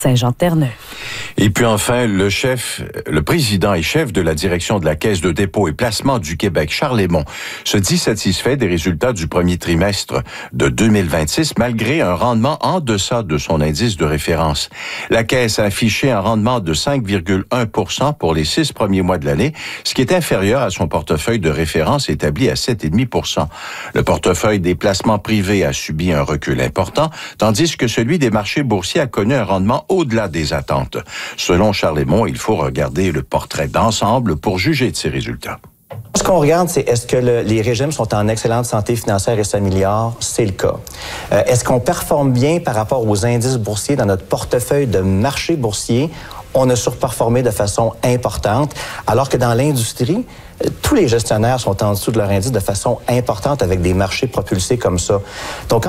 Saint-Jean-de-Terre-Neuve. Et puis enfin, le président et chef de la direction de la Caisse de dépôt et placement du Québec, Charles Lemont, se dit satisfait des résultats du premier trimestre de 2026, malgré un rendement en deçà de son indice de référence. La Caisse a affiché un rendement de 5,1 % pour les 6 premiers mois de l'année, ce qui est inférieur à son portefeuille de référence établi à 7,5 %. Le portefeuille des placements privés a subi un recul important, tandis que celui des marchés boursiers a connu un rendement au-delà des attentes. Selon Charles Lemont, il faut regarder le portrait d'ensemble pour juger de ces résultats. Ce qu'on regarde, c'est est-ce que les régimes sont en excellente santé financière et s'améliorent? C'est le cas. Est-ce qu'on performe bien par rapport aux indices boursiers dans notre portefeuille de marché boursier? On a surperformé de façon importante, alors que dans l'industrie, tous les gestionnaires sont en dessous de leur indice de façon importante avec des marchés propulsés comme ça. Donc,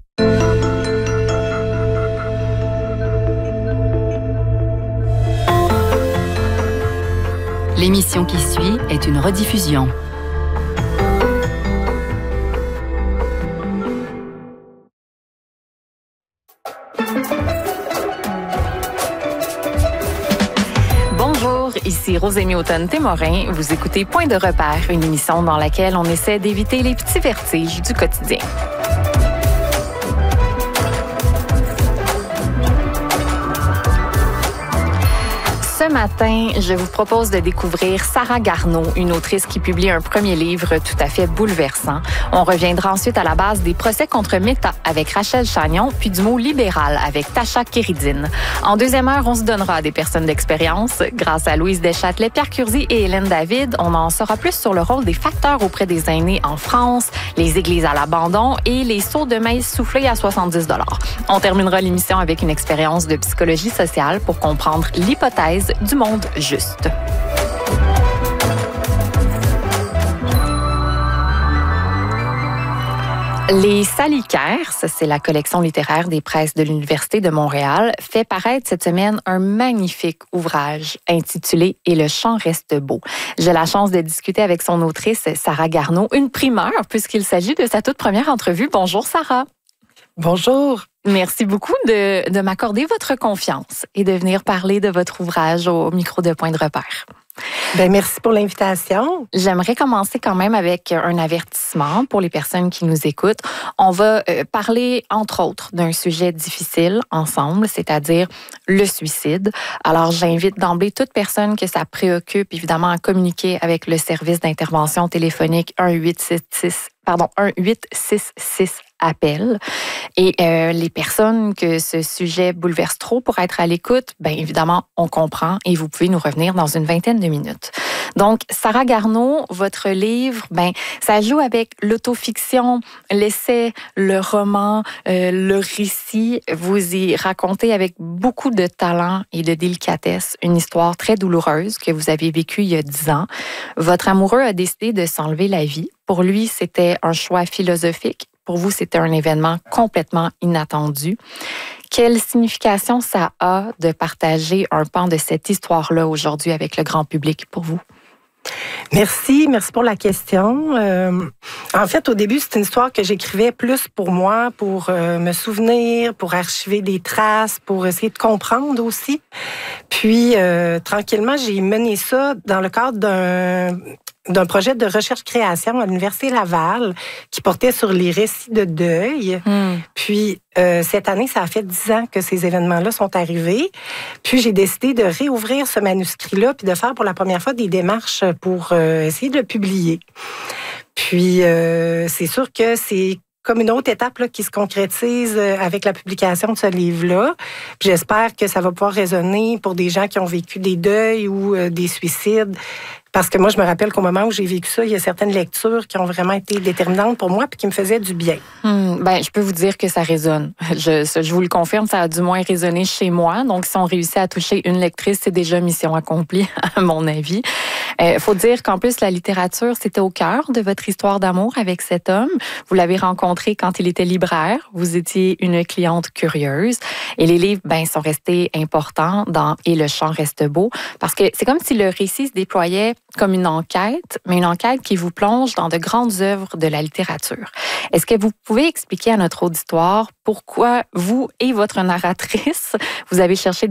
L'émission qui suit est une rediffusion. Bonjour, ici Rosémie Automne-Témorin. Vous écoutez Point de repère, une émission dans laquelle on essaie d'éviter les petits vertiges du quotidien. Ce matin, je vous propose de découvrir Sarah Garneau, une autrice qui publie un premier livre tout à fait bouleversant. On reviendra ensuite à la base des procès contre Meta avec Rachel Chagnon, puis du mot libéral avec Tasha Kéridine. En deuxième heure, on se donnera à des personnes d'expérience. Grâce à Louise Deschâtelet, Pierre Curzi et Hélène David, on en saura plus sur le rôle des facteurs auprès des aînés en France, les églises à l'abandon et les seaux de maïs soufflés à 70 $. On terminera l'émission avec une expérience de psychologie sociale pour comprendre l'hypothèse du monde juste. Les Salicaires, ça c'est la collection littéraire des presses de l'Université de Montréal, fait paraître cette semaine un magnifique ouvrage intitulé « Et le champ reste beau ». J'ai la chance de discuter avec son autrice, Sarah Garneau, une primeur puisqu'il s'agit de sa toute première entrevue. Bonjour Sarah. Bonjour. Merci beaucoup de m'accorder votre confiance et de venir parler de votre ouvrage au micro de Point de repère. Bien, merci pour l'invitation. J'aimerais commencer quand même avec un avertissement pour les personnes qui nous écoutent. On va parler, entre autres, d'un sujet difficile ensemble, c'est-à-dire le suicide. Alors, j'invite d'emblée toute personne que ça préoccupe, évidemment, à communiquer avec le service d'intervention téléphonique 1866 appel. Et les personnes que ce sujet bouleverse trop pour être à l'écoute, bien évidemment, on comprend et vous pouvez nous revenir dans une vingtaine de minutes. Donc, Sarah Garneau, votre livre, ben ça joue avec l'autofiction, l'essai, le roman, le récit. Vous y racontez avec beaucoup de talent et de délicatesse une histoire très douloureuse que vous avez vécue il y a 10 ans. Votre amoureux a décidé de s'enlever la vie. Pour lui, c'était un choix philosophique. Pour vous, c'était un événement complètement inattendu. Quelle signification ça a de partager un pan de cette histoire-là aujourd'hui avec le grand public pour vous? Merci pour la question. En fait, au début, c'est une histoire que j'écrivais plus pour moi, pour me souvenir, pour archiver des traces, pour essayer de comprendre aussi. Puis, tranquillement, j'ai mené ça dans le cadre d'un projet de recherche-création à l'Université Laval qui portait sur les récits de deuil. Puis, cette année, ça a fait 10 ans que ces événements-là sont arrivés. Puis, j'ai décidé de réouvrir ce manuscrit-là puis de faire pour la première fois des démarches pour essayer de le publier. Puis, c'est sûr que c'est comme une autre étape là, qui se concrétise avec la publication de ce livre-là. Puis j'espère que ça va pouvoir résonner pour des gens qui ont vécu des deuils ou des suicides. Parce que moi, je me rappelle qu'au moment où j'ai vécu ça, il y a certaines lectures qui ont vraiment été déterminantes pour moi puis qui me faisaient du bien. Ben, je peux vous dire que ça résonne. Je vous le confirme, ça a du moins résonné chez moi. Donc, si on réussit à toucher une lectrice, c'est déjà mission accomplie, à mon avis. Faut dire qu'en plus, la littérature, c'était au cœur de votre histoire d'amour avec cet homme. Vous l'avez rencontré quand il était libraire. Vous étiez une cliente curieuse. Et les livres, sont restés importants dans Et le champ reste beau. Parce que c'est comme si le récit se déployait comme une enquête, mais une enquête qui vous plonge dans de grandes œuvres de la littérature. Est-ce que vous pouvez expliquer à notre auditoire pourquoi vous et votre narratrice, vous avez cherché